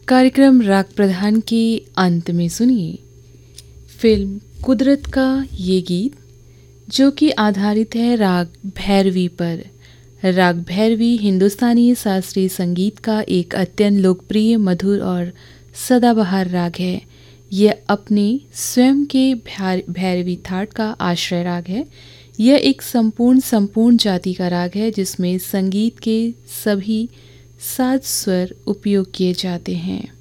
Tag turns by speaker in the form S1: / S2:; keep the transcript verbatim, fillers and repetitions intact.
S1: कार्यक्रम राग प्रधान के अंत में सुनिए फिल्म कुदरत का ये गीत, जो कि आधारित है राग भैरवी पर। राग भैरवी हिंदुस्तानी शास्त्रीय संगीत का एक अत्यंत लोकप्रिय, मधुर और सदाबहार राग है। यह अपने स्वयं के भैरवी थाट का आश्रय राग है। यह एक संपूर्ण संपूर्ण जाति का राग है जिसमें संगीत के सभी सात स्वर उपयोग किए जाते हैं।